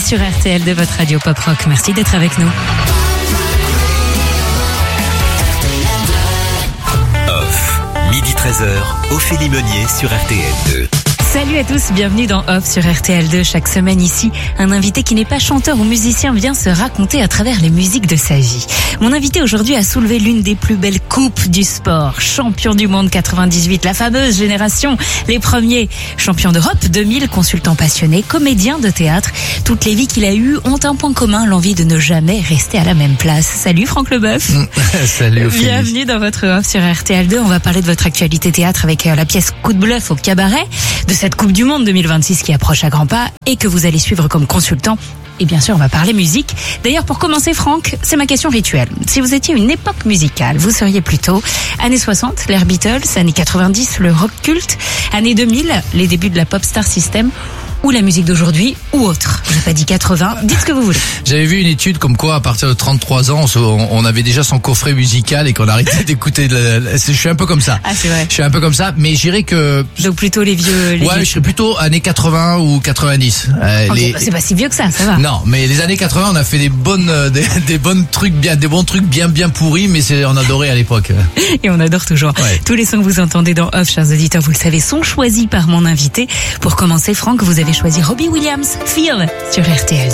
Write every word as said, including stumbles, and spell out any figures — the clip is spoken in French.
sur R T L de votre radio Pop Rock. Merci d'être avec nous. Off, midi treize heures, Ophélie Meunier sur R T L deux. Salut à tous, bienvenue dans Off sur R T L deux. Chaque semaine ici, un invité qui n'est pas chanteur ou musicien vient se raconter à travers les musiques de sa vie. Mon invité aujourd'hui a soulevé l'une des plus belles coupes du sport. Champion du monde quatre-vingt-dix-huit, la fameuse génération, les premiers. Champion d'Europe deux mille, consultant passionné, comédien de théâtre. Toutes les vies qu'il a eues ont un point commun, l'envie de ne jamais rester à la même place. Salut Franck Leboeuf. Salut Ophélie. Bienvenue dans votre Off sur R T L deux. On va parler de votre actualité théâtre avec la pièce Coup de bluff au cabaret, de cette Coupe du Monde deux mille vingt-six qui approche à grands pas et que vous allez suivre comme consultant. Et bien sûr, on va parler musique. D'ailleurs, pour commencer, Franck, c'est ma question rituelle. Si vous étiez une époque musicale, vous seriez plutôt années soixante, l'ère Beatles, années quatre-vingt-dix, le rock culte, années deux mille, les débuts de la pop star system, ou la musique d'aujourd'hui, ou autre. J'ai pas dit quatre-vingts, dites ce que vous voulez. J'avais vu une étude comme quoi, à partir de trente-trois ans, on, on avait déjà son coffret musical et qu'on arrêtait d'écouter. De la, je suis un peu comme ça. Ah, c'est vrai. Je suis un peu comme ça, mais je dirais que... Donc plutôt les vieux... Les ouais, vieux... je serais plutôt années quatre-vingts ou quatre-vingt-dix. Euh, okay, les... C'est pas si vieux que ça, ça va. Non, mais les années quatre-vingts, on a fait des bonnes, euh, des, des bonnes trucs bien, des bons trucs bien, bien pourris, mais c'est, on adorait à l'époque. Et on adore toujours. Ouais. Tous les sons que vous entendez dans Off, chers auditeurs, vous le savez, sont choisis par mon invité. Pour commencer, Franck, vous avez choisi Robbie Williams, Feel, sur R T L.